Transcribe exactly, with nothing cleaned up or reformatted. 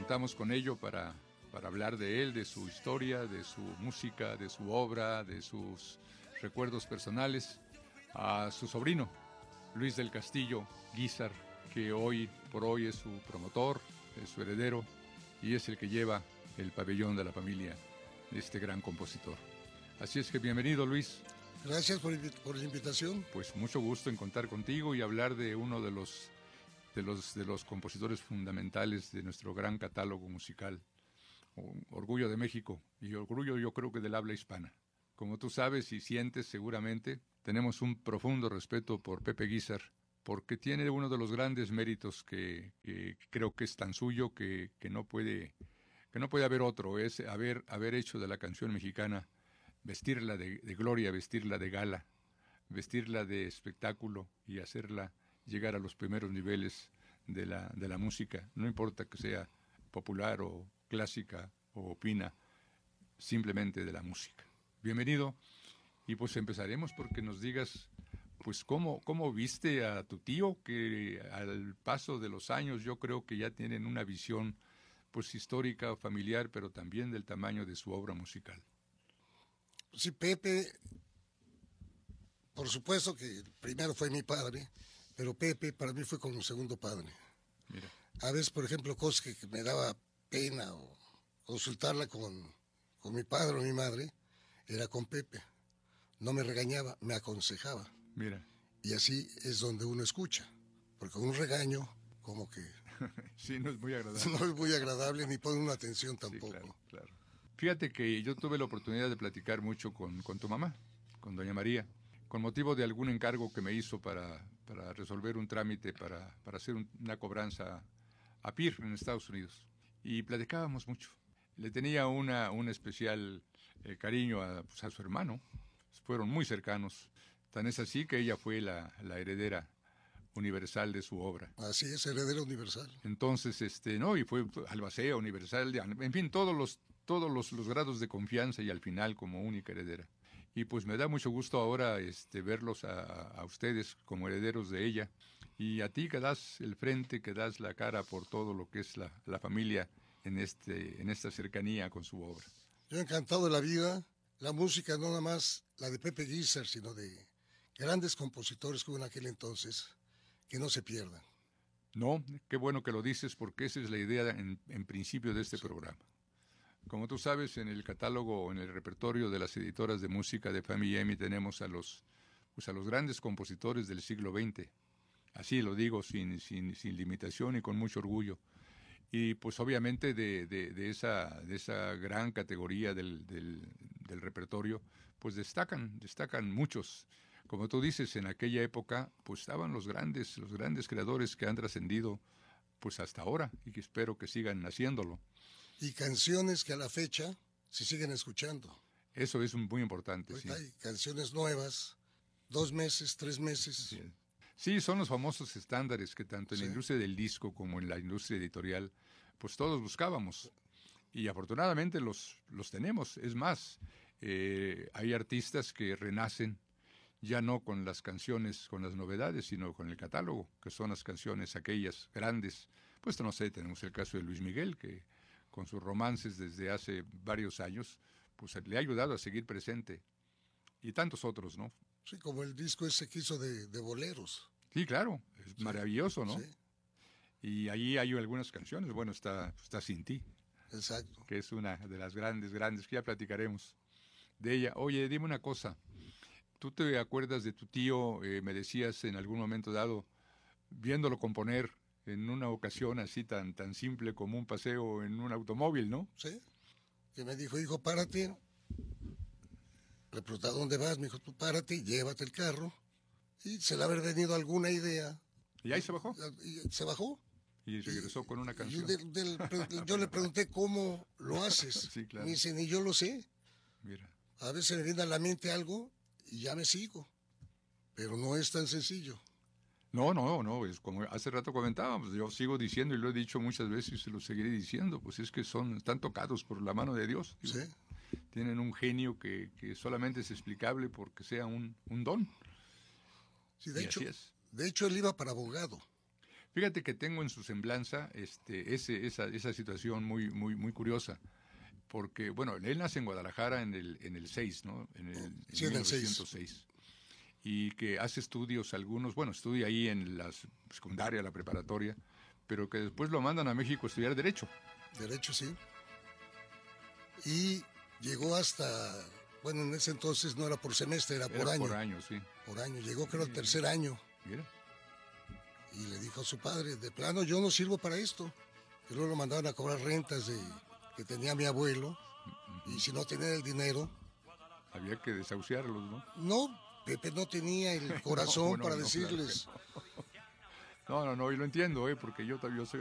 contamos con ello para, para hablar de él, de su historia, de su música, de su obra, de sus recuerdos personales, a su sobrino, Luis del Castillo Guízar, que hoy por hoy es su promotor, es su heredero y es el que lleva el pabellón de la familia de este gran compositor. Así es que bienvenido, Luis. Gracias por, por la invitación. Pues mucho gusto en contar contigo y hablar de uno de los, de los, de los compositores fundamentales de nuestro gran catálogo musical, Orgullo de México y orgullo yo creo que del habla hispana. Como tú sabes y sientes seguramente, tenemos un profundo respeto por Pepe Guízar, porque tiene uno de los grandes méritos que, que creo que es tan suyo que, que no puede, que no puede haber otro, es haber, haber hecho de la canción mexicana, vestirla de, de gloria, vestirla de gala, vestirla de espectáculo y hacerla llegar a los primeros niveles de la, de la música, no importa que sea popular o clásica o opina, simplemente de la música. Bienvenido, y pues empezaremos porque nos digas pues cómo, cómo viste a tu tío, que al paso de los años yo creo que ya tienen una visión pues histórica, familiar, pero también del tamaño de su obra musical. Sí, Pepe, por supuesto que primero fue mi padre, pero Pepe para mí fue como un segundo padre. Mira. A veces, por ejemplo, cosas que, que me daba pena o consultarla con, con mi padre o mi madre, era con Pepe. No me regañaba, me aconsejaba. Mira. Y así es donde uno escucha, porque un regaño como que sí, no es muy agradable. No es muy agradable ni pone una atención tampoco. Sí, claro, claro. Fíjate que yo tuve la oportunidad de platicar mucho con, con tu mamá, con doña María, con motivo de algún encargo que me hizo para, para resolver un trámite, para, para hacer un, una cobranza a P I R en Estados Unidos. Y platicábamos mucho. Le tenía una, un especial eh, cariño a, pues, a su hermano. Fueron muy cercanos. Tan es así que ella fue la, la heredera universal de su obra. Así es, heredera universal. Entonces, este, no, y fue albacea, universal, en fin, todos los, todos los, los grados de confianza y al final como única heredera. Y pues me da mucho gusto ahora este, verlos a, a ustedes como herederos de ella y a ti que das el frente, que das la cara por todo lo que es la, la familia en, este, en esta cercanía con su obra. Yo encantado de la vida, la música no nada más la de Pepe Guízar, sino de grandes compositores que hubo en aquel entonces, que no se pierdan. No, qué bueno que lo dices porque esa es la idea en, en principio de este sí. programa. Como tú sabes, en el catálogo, en el repertorio de las editoras de música de F A M y E M I tenemos a los, pues a los grandes compositores del siglo veinte. Así lo digo sin, sin, sin limitación y con mucho orgullo. Y pues obviamente de, de, de, esa, de esa gran categoría del, del, del repertorio, pues destacan, destacan muchos. Como tú dices, en aquella época, pues estaban los grandes, los grandes creadores que han trascendido, pues hasta ahora, y que espero que sigan haciéndolo. Y canciones que a la fecha se siguen escuchando. Eso es muy importante. Ahorita sí. hay canciones nuevas, dos meses, tres meses. Sí. sí, son los famosos estándares que tanto en sí. la industria del disco como en la industria editorial, pues todos buscábamos. Y afortunadamente los, los tenemos. Es más, eh, hay artistas que renacen ya no con las canciones, con las novedades, sino con el catálogo, que son las canciones aquellas grandes. Pues no sé, tenemos el caso de Luis Miguel, que con sus romances desde hace varios años, pues le ha ayudado a seguir presente. Y tantos otros, ¿no? Sí, como el disco ese que hizo de, de boleros. Sí, claro, es sí. maravilloso, ¿no? Sí. Y allí hay algunas canciones, bueno, está, está Sin Ti. Exacto. Que es una de las grandes, grandes, que ya platicaremos de ella. Oye, dime una cosa. ¿Tú te acuerdas de tu tío, eh, me decías en algún momento dado, viéndolo componer en una ocasión así tan, tan simple como un paseo en un automóvil, ¿no? Sí, que me dijo, hijo, párate. Le pregunté, ¿a dónde vas? Me dijo, tú párate, llévate el carro. Y se le haber venido alguna idea. ¿Y ahí se bajó? Y se bajó. Y regresó y, con una canción. Yo, del, del, yo le pregunté, ¿cómo lo haces? Sí, claro. Me dice, ni yo lo sé. Mira. A veces me viene a la mente algo y ya me sigo, pero no es tan sencillo. No, no, no, es como hace rato comentábamos, yo sigo diciendo y lo he dicho muchas veces y se lo seguiré diciendo, pues es que son, están tocados por la mano de Dios. Sí. Tienen un genio que, que solamente es explicable porque sea un, un don. Sí, de y hecho, así es. de hecho él iba para abogado. Fíjate que tengo en su semblanza este, ese, esa, esa situación muy, muy, muy curiosa. Porque, bueno, él nace en Guadalajara en el, en el seis, ¿no? En el, en Sí, en mil el seis. novecientos seis. Y que hace estudios algunos, bueno, estudia ahí en la secundaria, la preparatoria, pero que después lo mandan a México a estudiar Derecho. Derecho, sí. Y llegó hasta, bueno, en ese entonces no era por semestre, era, Era por año. por año, sí. Por año. Llegó creo el tercer año. Mira. Y le dijo a su padre, de plano, yo no sirvo para esto. Y luego lo mandaban a cobrar rentas de, que tenía mi abuelo. Y si no tenía el dinero... Había que desahuciarlos, ¿no? No, Pepe no tenía el corazón no, no, para no, decirles... Claro no. no, no, no, y lo entiendo, ¿eh? Porque yo, yo soy